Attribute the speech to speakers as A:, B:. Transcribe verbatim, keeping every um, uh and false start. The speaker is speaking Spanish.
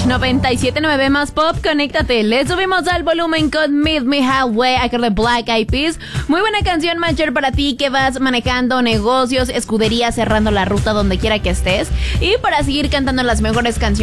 A: noventa y siete punto nueve más pop, conéctate. Le subimos al volumen con Meet Me Halfway, acá de Black Eyed Peas. Muy buena canción, Mancher, para ti que vas manejando negocios, escuderías, cerrando la ruta donde quiera que estés. Y para seguir cantando las mejores canciones